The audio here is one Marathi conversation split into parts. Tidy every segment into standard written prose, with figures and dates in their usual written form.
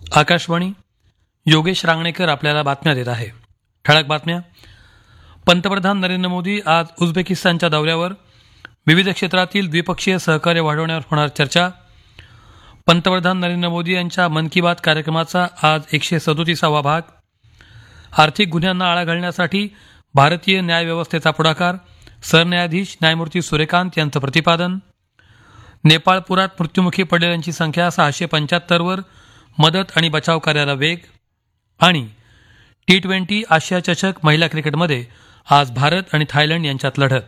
आकाशवाणी. योगेश रांगणेकर आपल्याला बातम्या देत आहे. ठळक बातम्या. पंतप्रधान नरेंद्र मोदी आज उझबेकिस्तानच्या दौऱ्यावर. विविध क्षेत्रातील द्विपक्षीय सहकार्य वाढवण्यावर होणार चर्चा. पंतप्रधान नरेंद्र मोदी यांच्या मन की बात कार्यक्रमाचा आज 137वा भाग. आर्थिक गुन्ह्यांना आळा घालण्यासाठी भारतीय न्याय व्यवस्थेचा पुढाकार. सरन्यायाधीश न्यायमूर्ती सूर्यकांत यांचं प्रतिपादन. नेपाळपुरात मृत्युमुखी पडलेल्यांची संख्या 675 वर. मदत आणि बचाव कार्याला वेग. आणि T20 आशिया चषक महिला क्रिकेटमध्ये आज भारत आणि थायलंड यांच्यात लढत.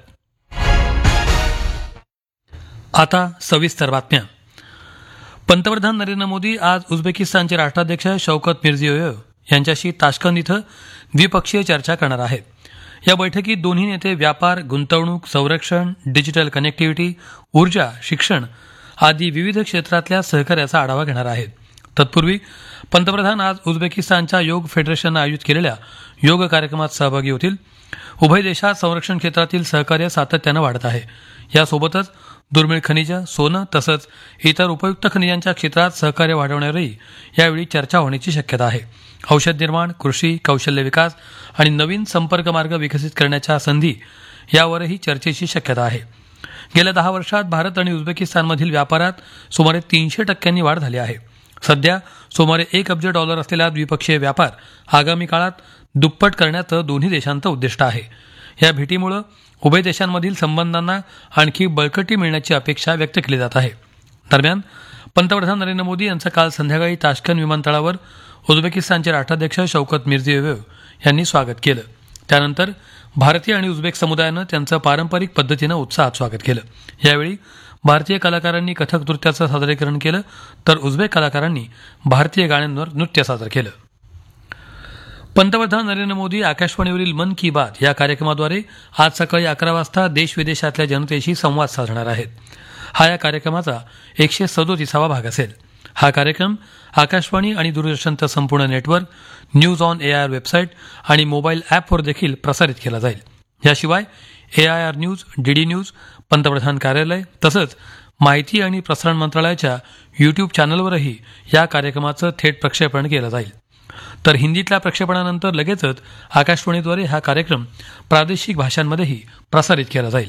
आता सविस्तर बातम्या. पंतप्रधान नरेंद्र मोदी आज उझबेकिस्तानचे राष्ट्राध्यक्ष शौकत मिर्झियोयेव यांच्याशी ताश्कंद इथं द्विपक्षीय चर्चा करणार आहेत. या बैठकीत दोन्ही नेते व्यापार, गुंतवणूक, संरक्षण, डिजिटल कनेक्टिव्हिटी, ऊर्जा, शिक्षण आदी विविध क्षेत्रातल्या सहकार्याचा आढावा घेणार आहेत. तत्पूर्वी पंतप्रधान आज उझबेकिस्तानच्या योग फेडरेशननं आयोजित केलेल्या योग कार्यक्रमात सहभागी होतील. उभय देशात संरक्षण क्षेत्रातील सहकार्य सातत्यानं वाढत आहे. यासोबतच दुर्मिळ खनिजं, सोनं तसंच इतर उपयुक्त खनिजांच्या क्षेत्रात सहकार्य वाढवण्यावरही यावेळी चर्चा होण्याची शक्यता आहे. औषध निर्माण, कृषी, कौशल्य विकास आणि नवीन संपर्क मार्ग विकसित करण्याच्या संधी यावरही चर्चेची शक्यता आहे. गेल्या 10 वर्षात भारत आणि उझबेकिस्तानमधील व्यापारात सुमारे 300% वाढ झाली आहे. सध्या सुमारे $1 अब्ज असलेला द्विपक्षीय व्यापार आगामी काळात दुप्पट करण्याचं दोन्ही देशांचं उद्दिष्ट आहे. या भेटीमुळे उभय देशांमधील संबंधांना आणखी बळकटी मिळण्याची अपेक्षा व्यक्त केली जात आहे. दरम्यान पंतप्रधान नरेंद्र मोदी यांचं काल संध्याकाळी ताश्कंद विमानतळावर उझबेकिस्तानचे राष्ट्राध्यक्ष शौकत मिर्झियोयेव यांनी स्वागत केलं. त्यानंतर भारतीय आणि उझबेक समुदायानं त्यांचं पारंपरिक पद्धतीनं उत्साहात स्वागत केलं. यावेळी भारतीय कलाकारांनी कथक नृत्याचं सादरीकरण केलं तर उझबेक कलाकारांनी भारतीय गाण्यांवर नृत्य सादर केलं. पंतप्रधान नरेंद्र मोदी आकाशवाणीवरील मन की बात या कार्यक्रमाद्वारे आज सकाळी 11 वाजता देश विदेशातल्या जनतेशी संवाद साधणार आहेत. हा या कार्यक्रमाचा 137वा भाग असेल. हा कार्यक्रम आकाशवाणी आणि दूरदर्शनचं संपूर्ण network, news on AIR website आणि मोबाईल ॲपवर देखील प्रसारित केला जाईल. याशिवाय AIR न्यूज, DD न्यूज, पंतप्रधान कार्यालय तसंच माहिती आणि प्रसारण मंत्रालयाच्या YouTube चॅनलवरही या कार्यक्रमाचं थेट प्रक्षेपण केलं जाईल. तर हिंदीतल्या प्रक्षेपणानंतर लगेचच आकाशवाणीद्वारे हा कार्यक्रम प्रादेशिक भाषांमध्येही प्रसारित केला जाईल.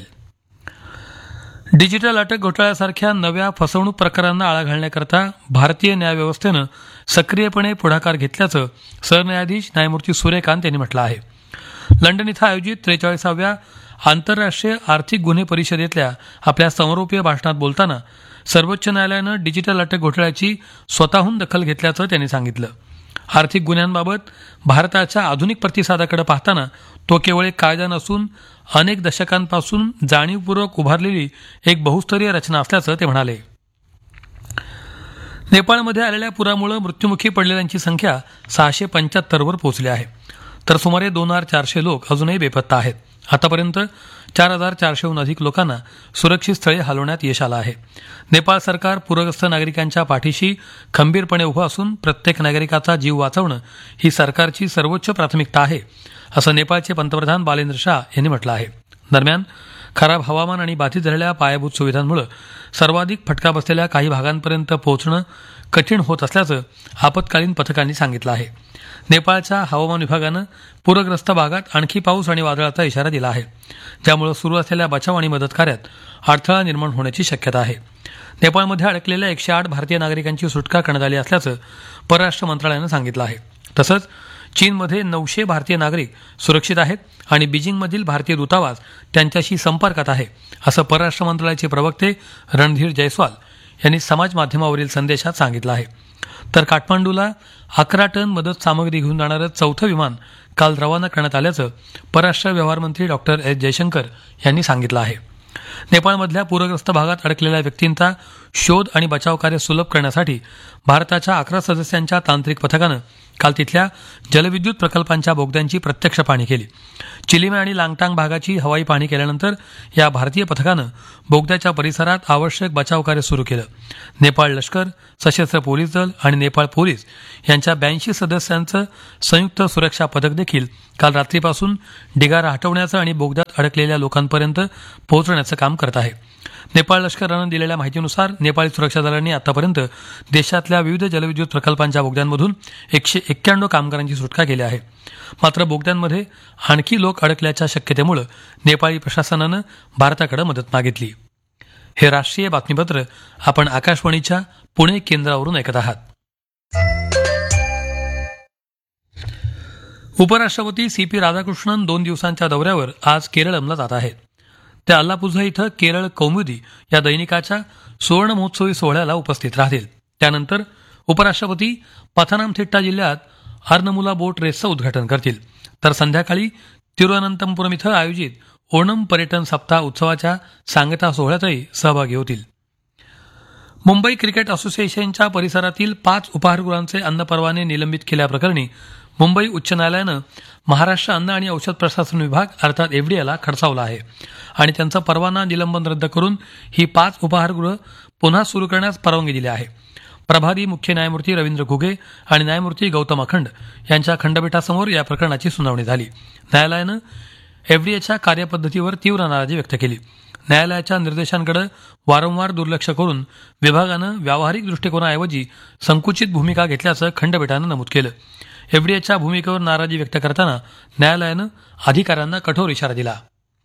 डिजिटल अटक घोटाळ्यासारख्या नव्या फसवणूक प्रकारांना आळा घालण्याकरता भारतीय न्यायव्यवस्थेनं सक्रियपणे पुढाकार घेतल्याचं सरन्यायाधीश न्यायमूर्ती सूर्यकांत यांनी म्हटलं आहे. लंडन इथं आयोजित 43व्या आंतरराष्ट्रीय आर्थिक गुन्हे परिषदेतल्या आपल्या समारोपीय भाषणात बोलताना सर्वोच्च न्यायालयानं डिजिटल अटक घोटाळ्याची स्वतःहून दखल घेतल्याचं त्यांनी सांगितलं. आर्थिक गुन्ह्यांबाबत भारताच्या आधुनिक प्रतिसादाकडे पाहताना तो केवळ एक कायदा नसून अनेक दशकांपासून जाणीवपूर्वक उभारलेली एक बहुस्तरीय रचना असल्याचं ते म्हणाले. नेपाळमध्ये आलेल्या पुरामुळे मृत्युमुखी पडलेल्यांची संख्या 675 वर पोहोचली आहे. तर सुमारे 2400 लोक अजूनही बेपत्ता आहेत. आतापर्यंत 4400हून अधिक लोकांना सुरक्षित स्थळी हलवण्यात यश आलं आहे. नेपाळ सरकार पूरग्रस्त नागरिकांच्या पाठीशी खंबीरपणे उभं असून प्रत्येक नागरिकाचा जीव वाचवणं ही सरकारची सर्वोच्च प्राथमिकता आहे, असं नेपाळचे पंतप्रधान बालेंद्र शाह यांनी म्हटलं आहे. दरम्यान खराब हवामान आणि बाधित झालेल्या पायाभूत सुविधांमुळे सर्वाधिक फटका बसलेल्या काही भागांपर्यंत पोहोचणं कठीण होत असल्याचं आपत्कालीन पथकांनी सांगितलं आहे. नेपाळच्या हवामान विभागानं पूरग्रस्त भागात आणखी पाऊस आणि वादळाचा इशारा दिला आहे, ज्यामुळे सुरू असलेल्या बचाव आणि मदत कार्यात अडथळा निर्माण होण्याची शक्यता आहे. नेपाळमध्ये अडकलेल्या 108 भारतीय नागरिकांची सुटका करण्यात आली असल्याचं परराष्ट्र मंत्रालयानं सांगितलं आहे. तसंच चीनमध्ये 900 भारतीय नागरिक सुरक्षित आहेत आणि बीजिंगमधील भारतीय दूतावास त्यांच्याशी संपर्कात आहे, असं परराष्ट्र मंत्रालयाचे प्रवक्ते रणधीर जयस्वाल यांनी समाज माध्यमावरील संदेशात सांगितलं आहे. तर काठमांडूला 11 टन मदत सामग्री घेऊन जाणारं 4थं विमान काल रवाना करण्यात आल्याचं परराष्ट्र व्यवहार मंत्री डॉक्टर एस जयशंकर यांनी सांगितलं आहे. नेपाळमधल्या पूरग्रस्त भागात अडकलेल्या व्यक्तींचा शोध आणि बचाव कार्य सुलभ करण्यासाठी भारताच्या 11 सदस्यांच्या तांत्रिक पथकानं काल तिथल्या जलविद्युत प्रकल्पांच्या बोगद्यांची प्रत्यक्ष पाहणी केली. चिलिमे आणि लांगटांग भागाची हवाई पाहणी केल्यानंतर या भारतीय पथकानं बोगद्याच्या परिसरात आवश्यक बचाव कार्य सुरू केलं. नेपाळ लष्कर, सशस्त्र पोलीस दल आणि नेपाळ पोलीस यांच्या 82 सदस्यांचं संयुक्त सुरक्षा पथक देखील काल रात्रीपासून ढिगारा हटवण्याचं आणि बोगद्यात अडकलेल्या लोकांपर्यंत पोहोचण्याचं काम करत आहे. नेपाळ लष्करानं दिलेल्या माहितीनुसार नेपाळी सुरक्षा दलांनी आतापर्यंत देशातल्या विविध जलविद्युत प्रकल्पांच्या बोगद्यांमधून 191 कामगारांची सुटका केली आहे. मात्र बोगद्यांमध्ये आणखी लोक अडकल्याच्या शक्यतेमुळे नेपाळी प्रशासनानं भारताकडे मदत मागितली. हे राष्ट्रीय बातमीपत्र आपण आकाशवाणीच्या पुणे केंद्रावरून ऐकत आहात. उपराष्ट्रपती CP राधाकृष्णन 2 दिवसांच्या दौऱ्यावर आज केरळमला जात आहेत. ते अल्लापुझा इथं केरळ कौमुदी या दैनिकाच्या सुवर्ण महोत्सवी सोहळ्याला उपस्थित राहतील. त्यानंतर उपराष्ट्रपती पथानामथिट्टा जिल्ह्यात अर्नमुला बोट रेसचं उद्घाटन करतील. तर संध्याकाळी तिरुअनंतपुरम इथं आयोजित ओणम पर्यटन सप्ताह उत्सवाच्या सांगता सोहळ्यातही सहभागी होतील. मुंबई क्रिकेट असोसिएशनच्या परिसरातील 5 उपाहारगृहांचे अन्न परवाने निलंबित केल्याप्रकरणी मुंबई उच्च न्यायालयानं महाराष्ट्र अन्न आणि औषध प्रशासन विभाग अर्थात FDAला खडसावलं आहे आणि त्यांचा परवाना निलंबन रद्द करून ही 5 उपाहारगृह पुन्हा सुरू करण्यास परवानगी दिली आहे. प्रभारी मुख्य न्यायमूर्ती रवींद्र घुगे आणि न्यायमूर्ती गौतम अखंड यांच्या खंडपीठासमोर या प्रकरणाची सुनावणी झाली. न्यायालयानं FDAच्या कार्यपद्धतीवर तीव्र नाराजी व्यक्त केली. न्यायालयाच्या निर्देशांकडे वारंवार दुर्लक्ष करून विभागानं व्यावहारिक दृष्टिकोनाऐवजी संकुचित भूमिका घेतल्याचं खंडपीठानं नमूद केलं. FDAच्या भूमिकेवर नाराजी व्यक्त करताना न्यायालयानं अधिकाऱ्यांना कठोर इशारा दिला.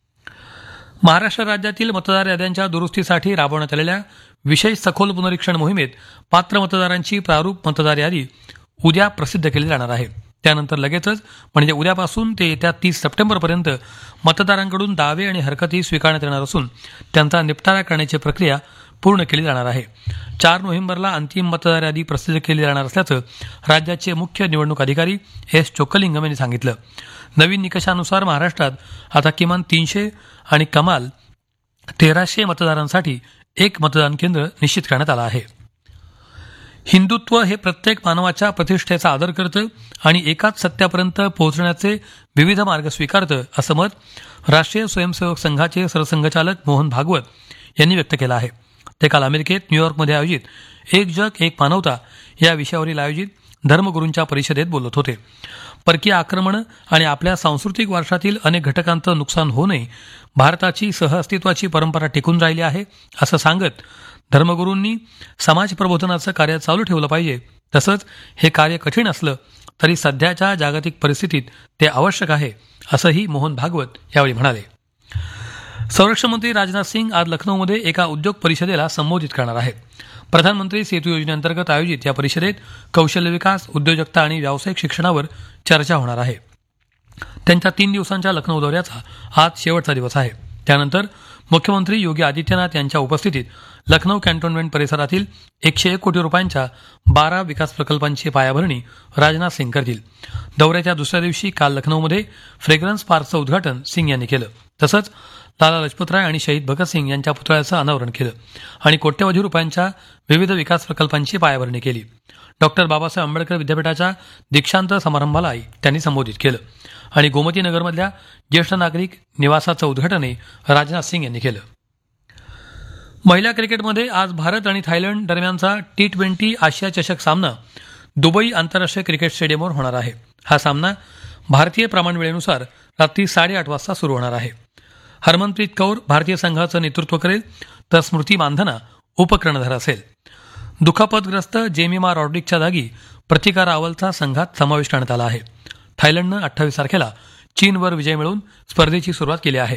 महाराष्ट्र राज्यातील मतदार याद्यांच्या दुरुस्तीसाठी राबवण्यात आलेल्या विशेष सखोल पुनरीक्षण मोहिमेत पात्र मतदारांची प्रारूप मतदार यादी उद्या प्रसिद्ध केली जाणार आहे. त्यानंतर लगेचच म्हणजे उद्यापासून ते येत्या 30 सप्टेंबरपर्यंत मतदारांकडून दावे आणि हरकती स्वीकारण्यात येणार असून त्यांचा निपटारा करण्याची प्रक्रिया पूर्ण केली जाणार आहे. 4 नोव्हेंबरला अंतिम मतदार यादी प्रसिद्ध केली जाणार असल्याचं राज्याचे मुख्य निवडणूक अधिकारी S. चोक्कलिंगम यांनी सांगितलं. नवीन निकषानुसार महाराष्ट्रात आता किमान 300 आणि कमाल 1300 मतदारांसाठी 1 मतदान केंद्र निश्चित करण्यात आलं आहे. हिंदुत्व हे प्रत्येक मानवाच्या प्रतिष्ठेचा आदर करतं आणि एकाच सत्यापर्यंत पोहोचण्याचे विविध मार्ग स्वीकारतं असं मत राष्ट्रीय स्वयंसेवक संघाचे सरसंघचालक मोहन भागवत यांनी व्यक्त केलं आहे. ते काल अमेरिकेत न्यूयॉर्कमध्ये आयोजित एक जग एक मानवता या विषयावरील आयोजित धर्मगुरूंच्या परिषदेत बोलत होते. परकीय आक्रमणं आणि आपल्या सांस्कृतिक वारशातील अनेक घटकांचं नुकसान होऊ नये, भारताची सहअस्तित्वाची परंपरा टिकून राहिली आहे असं सांगत धर्मगुरूंनी समाज प्रबोधनाचं कार्य चालू ठेवलं पाहिजे. तसंच हे कार्य कठीण असलं तरी सध्याच्या जागतिक परिस्थितीत ते आवश्यक आहे असंही मोहन भागवत यावेळी म्हणाले. संरक्षण मंत्री राजनाथ सिंग आज लखनौमध्ये एका उद्योग परिषदेला संबोधित करणार आहेत. प्रधानमंत्री सेतू योजनेअंतर्गत आयोजित या परिषदेत कौशल्य विकास, उद्योजकता आणि व्यावसायिक शिक्षणावर चर्चा होणार आहे. त्यांच्या 3 दिवसांच्या लखनौ दौऱ्याचा आज शेवटचा दिवस आहे. त्यानंतर मुख्यमंत्री योगी आदित्यनाथ यांच्या उपस्थितीत लखनौ कॅन्टोन्मेंट परिसरातील 101 कोटी रुपयांच्या 12 विकास प्रकल्पांची पायाभरणी राजनाथ सिंग करतील. दौऱ्याच्या दुसऱ्या दिवशी काल लखनौमध्ये फ्रेग्रन्स पार्कचं उद्घाटन सिंग यांनी केलं. तसंच लाला लजपतराय आणि शहीद भगतसिंग यांच्या पुतळ्याचं अनावरण केलं आणि कोट्यवधी रुपयांच्या विविध विकास प्रकल्पांची पायाभरणी केली. डॉक्टर बाबासाहेब आंबेडकर विद्यापीठाच्या दीक्षांत समारंभालाही त्यांनी संबोधित केलं आणि गोमती नगरमधल्या ज्येष्ठ नागरिक निवासाचं उद्घाटनही राजनाथ सिंग यांनी केलं. महिला क्रिकेटमध्ये आज भारत आणि थायलंड दरम्यानचा T20 आशिया चषक सामना दुबई आंतरराष्ट्रीय क्रिकेट स्टेडियमवर होणार आहे. हा सामना भारतीय प्रमाण वेळेनुसार रात्री 8:30 वाजता सुरू होणार आहे. हरमनप्रीत कौर भारतीय संघाचं नेतृत्व करेल तर स्मृती मानधना उपकर्णधार असेल. दुखापतग्रस्त जेमिमा रॉड्रिकच्या जागी प्रतिकार रावलचा संघात समावेश करण्यात आला आहे. थायलंडनं 28 तारखेला चीनवर विजय मिळवून स्पर्धेची सुरुवात केली आहे.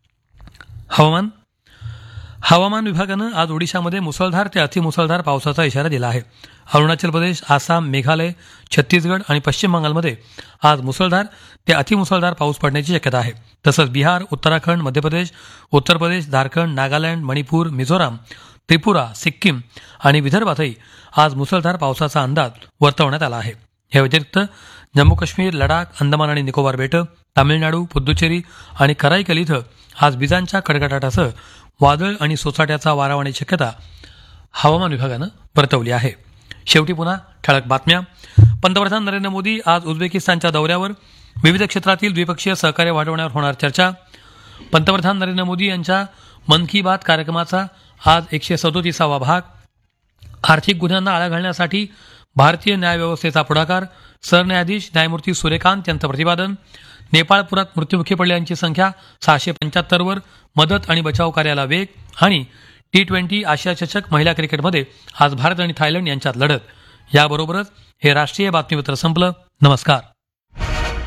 हवामान विभागानं आज ओडिशामध्ये मुसळधार ते अतिमुसळधार पावसाचा इशारा दिला आहे. अरुणाचल प्रदेश, आसाम, मेघालय, छत्तीसगड आणि पश्चिम बंगालमध्ये आज मुसळधार ते अतिमुसळधार पाऊस पडण्याची शक्यता आहे. तसंच बिहार, उत्तराखंड, मध्य प्रदेश, उत्तर प्रदेश, झारखंड, नागालँड, मणिपूर, मिझोराम, त्रिपुरा, सिक्कीम आणि विदर्भातही आज मुसळधार पावसाचा अंदाज वर्तवण्यात आला आहे. या व्यतिरिक्त जम्मू काश्मीर, लडाख, अंदमान आणि निकोबार बेटं, तामिळनाडू, पुद्दुचेरी आणि कराईकल इथं आज विजांच्या कडकडाटासह वादळ आणि सोसाट्याचा वारा वाहण्याची शक्यता हवामान विभागानं वर्तवली आहे. शेवटी पुन्हा ठळक बातम्या. पंतप्रधान नरेंद्र मोदी आज उझबेकिस्तानच्या दौऱ्यावर. विविध क्षेत्रातील द्विपक्षीय सहकार्य वाढवण्यावर होणार चर्चा. पंतप्रधान नरेंद्र मोदी यांच्या मन की बात कार्यक्रमाचा आज 137वा भाग. आर्थिक गुन्ह्यांना आळा घालण्यासाठी भारतीय न्यायव्यवस्थेचा पुढाकार. सरन्यायाधीश न्यायमूर्ती सूर्यकांत यांचं प्रतिपादन. नेपाळपुरात मृत्युमुखी पडलेल्यांची संख्या 675 वर. मदत आणि बचाव कार्याला वेग. आणि T20 आशिया चषक महिला क्रिकेटमध्ये आज भारत आणि थायलंड यांच्यात लढत. याबरोबरच हे राष्ट्रीय बातमीपत्र संपलं. नमस्कार.